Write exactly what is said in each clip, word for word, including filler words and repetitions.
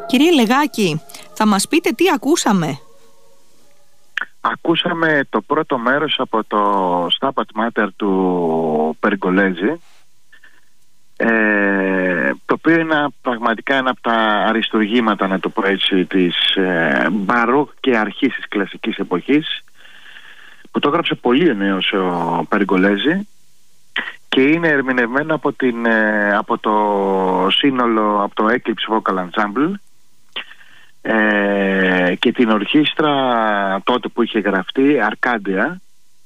Κύριε Λεγάκη, θα μας πείτε τι ακούσαμε? Ακούσαμε το πρώτο μέρος από το Stabat Mater του Περγκολέζη, ε, το οποίο είναι πραγματικά ένα από τα αριστουργήματα, να το πω έτσι, της ε, μπαρόκ και αρχής της κλασικής εποχής, που το έγραψε πολύ νέος ο Περγκολέζη και είναι ερμηνευμένο από, την, ε, από το σύνολο, από το Eclipse Vocal Ensemble, Ε, και την ορχήστρα τότε που είχε γραφτεί, Αρκάντια,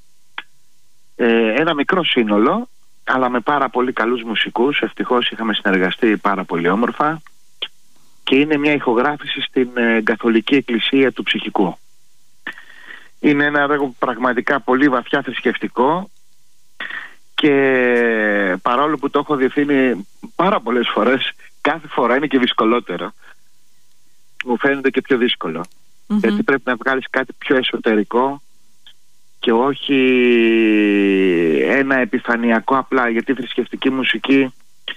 ε, ένα μικρό σύνολο αλλά με πάρα πολύ καλούς μουσικούς. Ευτυχώς είχαμε συνεργαστεί πάρα πολύ όμορφα και είναι μια ηχογράφηση στην ε, Καθολική Εκκλησία του Ψυχικού. Είναι ένα έργο πραγματικά πολύ βαθιά θρησκευτικό και παρόλο που το έχω διευθύνει πάρα πολλές φορές, κάθε φορά είναι και δυσκολότερο. Μου φαίνεται και πιο δύσκολο. Mm-hmm. Γιατί πρέπει να βγάλεις κάτι πιο εσωτερικό και όχι ένα επιφανειακό απλά, γιατί η θρησκευτική μουσική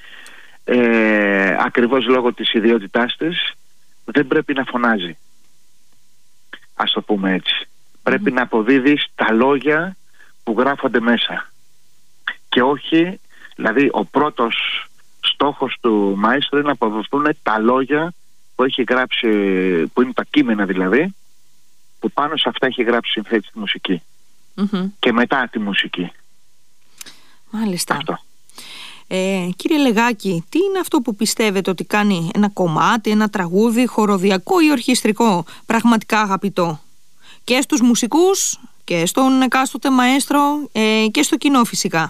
ε, ακριβώς λόγω της ιδιότητάς της δεν πρέπει να φωνάζει, ας το πούμε έτσι. Mm-hmm. Πρέπει να αποδίδεις τα λόγια που γράφονται μέσα και όχι, δηλαδή ο πρώτος στόχος του μαΐστρου είναι να αποδοθούν τα λόγια που έχει γράψει, που είναι τα κείμενα δηλαδή, που πάνω σε αυτά έχει γράψει συνθέτης τη μουσική. Mm-hmm. Και μετά τη μουσική. Μάλιστα. Αυτό. Ε, κύριε Λεγάκη, τι είναι αυτό που πιστεύετε ότι κάνει ένα κομμάτι, ένα τραγούδι, χοροδιακό ή ορχιστρικό, πραγματικά αγαπητό? Και στους μουσικούς και στον εκάστοτε μαέστρο ε, και στο κοινό φυσικά.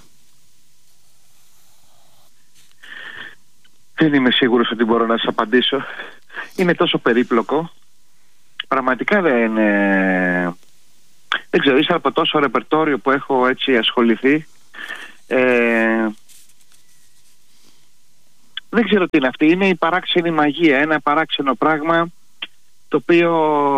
Δεν είμαι σίγουρος ότι μπορώ να σας απαντήσω. Είναι τόσο περίπλοκο. Πραγματικά δεν... Ε, δεν ξέρω, ύστερα από τόσο ρεπερτόριο που έχω έτσι ασχοληθεί, ε, δεν ξέρω τι είναι αυτή. Είναι η παράξενη μαγεία, ένα παράξενο πράγμα το οποίο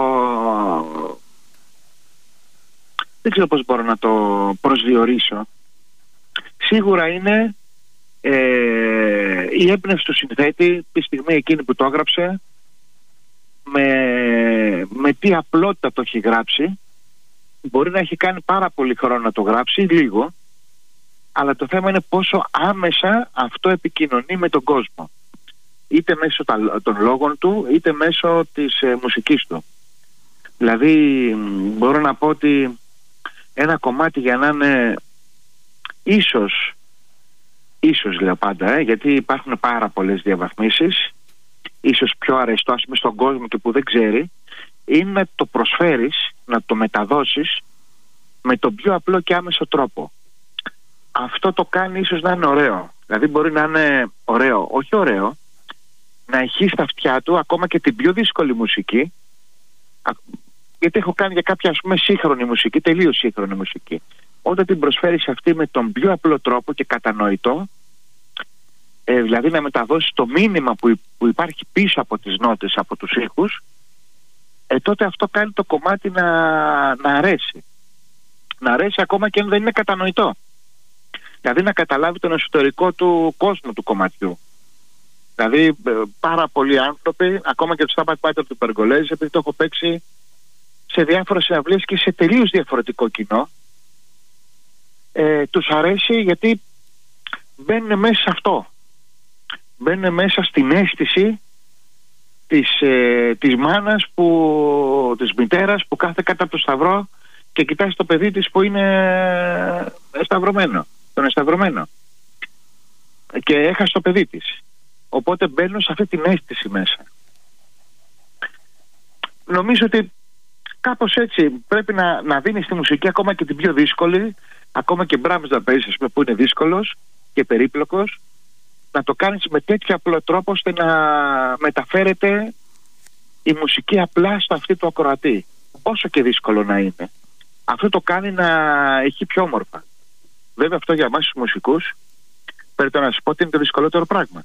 δεν ξέρω πώς μπορώ να το προσδιορίσω. Σίγουρα είναι ε, η έμπνευση του συνθέτη τη στιγμή εκείνη που το έγραψε, με, με τι απλότητα το έχει γράψει. Μπορεί να έχει κάνει πάρα πολύ χρόνο να το γράψει, λίγο, αλλά το θέμα είναι πόσο άμεσα αυτό επικοινωνεί με τον κόσμο, είτε μέσω των λόγων του είτε μέσω της ε, μουσικής του. Δηλαδή μπορώ να πω ότι ένα κομμάτι για να είναι ίσως ίσως λέω πάντα, ε, γιατί υπάρχουν πάρα πολλές διαβαθμίσεις, ίσως πιο αρεστό ας πούμε στον κόσμο και που δεν ξέρει, είναι να το προσφέρεις, να το μεταδώσεις με τον πιο απλό και άμεσο τρόπο. Αυτό το κάνει ίσως να είναι ωραίο. Δηλαδή μπορεί να είναι ωραίο, όχι ωραίο, να έχει στα αυτιά του ακόμα και την πιο δύσκολη μουσική, γιατί έχω κάνει για κάποια ας πούμε σύγχρονη μουσική, τελείως σύγχρονη μουσική. Όταν την προσφέρεις αυτή με τον πιο απλό τρόπο και κατανοητό, ε, δηλαδή να μεταδώσεις το μήνυμα που, που υπάρχει πίσω από τις νότες, από τους ήχους, ε, τότε αυτό κάνει το κομμάτι να, να αρέσει. Να αρέσει ακόμα και αν δεν είναι κατανοητό. Δηλαδή να καταλάβει τον εσωτερικό του κόσμου του κομματιού. Δηλαδή ε, πάρα πολλοί άνθρωποι, ακόμα και το Stabat Mater του Περγκολέζη, επειδή το έχω παίξει σε διάφορες συναυλίες και σε τελείως διαφορετικό κοινό, ε, τους αρέσει γιατί μπαίνουν μέσα σε αυτό. Μπαίνουν μέσα στην αίσθηση της, ε, της μάνας, που, της μητέρας που κάθεται κάτω από το σταυρό και κοιτάζει το παιδί της που είναι εσταυρωμένο, τον εσταυρωμένο, και έχασε το παιδί της. Οπότε μπαίνουν σε αυτή την αίσθηση μέσα. Νομίζω ότι κάπως έτσι πρέπει να, να δίνεις τη μουσική, ακόμα και την πιο δύσκολη, ακόμα και Μπράμς να παίζεις που είναι δύσκολος και περίπλοκος, να το κάνεις με τέτοιο απλό τρόπο ώστε να μεταφέρεται η μουσική απλά στο αυτί του ακροατή, όσο και δύσκολο να είναι. Αυτό το κάνει να έχει πιο όμορφα. Βέβαια αυτό για εμάς τους μουσικούς πρέπει να σας πω ότι είναι το δυσκολότερο πράγμα.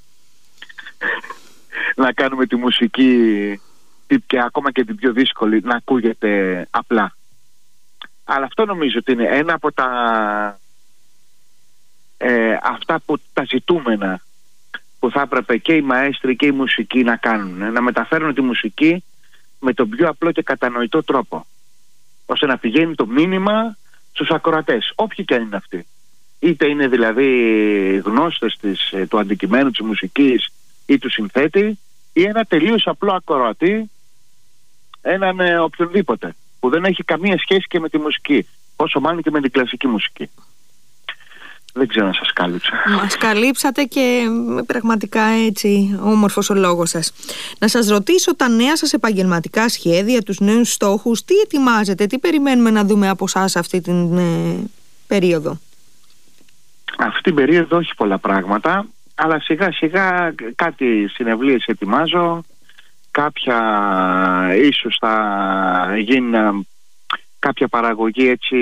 Να κάνουμε τη μουσική και ακόμα και την πιο δύσκολη να ακούγεται απλά. Αλλά αυτό νομίζω ότι είναι ένα από τα ε, αυτά που τα ζητούμενα που θα έπρεπε και οι μαέστροι και οι μουσικοί να κάνουν, να μεταφέρουν τη μουσική με τον πιο απλό και κατανοητό τρόπο, ώστε να πηγαίνει το μήνυμα στους ακροατές, όποιοι και αν είναι αυτοί. Είτε είναι δηλαδή γνώστες της, του αντικειμένου της μουσικής ή του συνθέτη, ή ένα τελείως απλό ακροατή, έναν ε, οποιονδήποτε, που δεν έχει καμία σχέση και με τη μουσική, όσο μάλλον και με την κλασική μουσική. Δεν ξέρω αν σας κάλυψα. Μας καλύψατε και πραγματικά έτσι όμορφος ο λόγος σας. Να σας ρωτήσω τα νέα σας επαγγελματικά σχέδια, τους νέους στόχους, τι ετοιμάζετε, τι περιμένουμε να δούμε από εσάς αυτή την ε, περίοδο? Αυτή την περίοδο όχι πολλά πράγματα, αλλά σιγά σιγά κάτι συναυλίες ετοιμάζω, κάποια ίσως θα γίνει κάποια παραγωγή έτσι,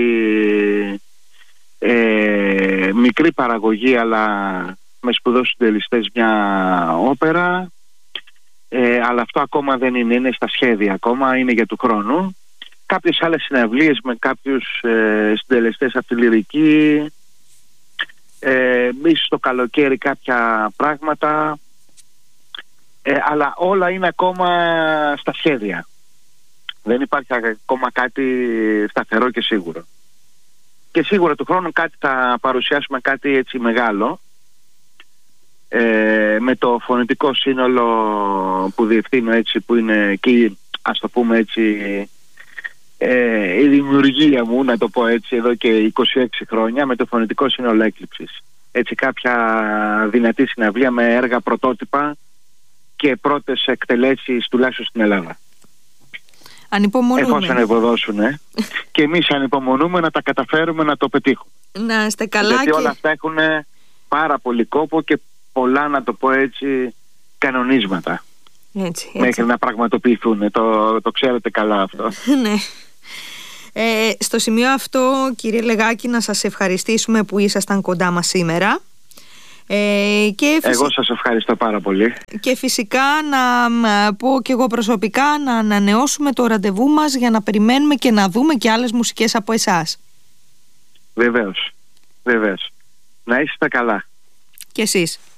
ε, μικρή παραγωγή αλλά με σπουδαίους συντελεστές, μια όπερα, ε, αλλά αυτό ακόμα δεν είναι, είναι στα σχέδια ακόμα, είναι για του χρόνου. Κάποιες άλλες συναυλίες με κάποιους ε, συντελεστές από τη λυρική, ε, ίσως το καλοκαίρι κάποια πράγματα, ε, αλλά όλα είναι ακόμα στα σχέδια. Δεν υπάρχει ακόμα κάτι σταθερό και σίγουρο. Και σίγουρα του χρόνου κάτι θα παρουσιάσουμε, κάτι έτσι μεγάλο, ε, με το φωνητικό σύνολο που διευθύνω, έτσι, που είναι εκεί, ας το πούμε έτσι, ε, η δημιουργία μου, να το πω έτσι, εδώ και είκοσι έξι χρόνια, με το φωνητικό σύνολο Έκλειψης. Έτσι, κάποια δυνατή συναυλία με έργα πρωτότυπα και πρώτες εκτελέσεις τουλάχιστον στην Ελλάδα. Ανυπομονούμε. Εφόσον ευωδώσουν, ε. Και εμείς ανυπομονούμε να τα καταφέρουμε να το πετύχουμε. Να είστε καλά. Γιατί και... όλα αυτά έχουν πάρα πολύ κόπο και πολλά, να το πω έτσι, κανονίσματα. Έτσι, έτσι. Μέχρι να πραγματοποιηθούν. Το, το ξέρετε καλά αυτό. Ναι. Ε, στο σημείο αυτό, κύριε Λεγάκη, να σας ευχαριστήσουμε που ήσασταν κοντά μας σήμερα. Ε, και φυσι... Εγώ σας ευχαριστώ πάρα πολύ. Και φυσικά να πω και εγώ προσωπικά να ανανεώσουμε το ραντεβού μας για να περιμένουμε και να δούμε και άλλες μουσικές από εσάς. Βεβαίως, βεβαίως. Να είστε καλά. Και εσείς.